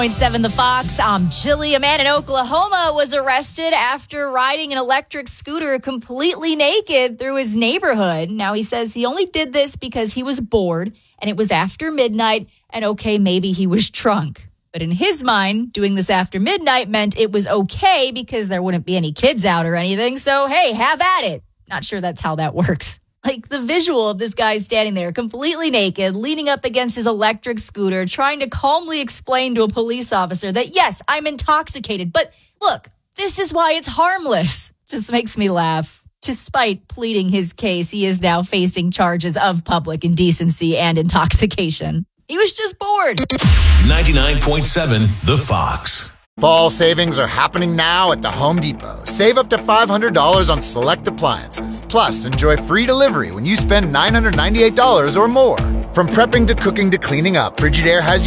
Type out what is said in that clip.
The Fox. I'm Jilly. A man in Oklahoma was arrested after riding an electric scooter completely naked through his neighborhood. Now, he says he only did this because he was bored and it was after midnight and okay, maybe he was drunk. But in his mind, doing this after midnight meant it was okay because there wouldn't be any kids out or anything. So, hey, have at it. Not sure that's how that works. Like the visual of this guy standing there completely naked, leaning up against his electric scooter, trying to calmly explain to a police officer that, yes, I'm intoxicated. But look, this is why it's harmless. Just makes me laugh. Despite pleading his case, he is now facing charges of public indecency and intoxication. He was just bored. 99.7 The Fox. Fall savings are happening now at the Home Depot. Save up to $500 on select appliances. Plus, enjoy free delivery when you spend $998 or more. From prepping to cooking to cleaning up, Frigidaire has you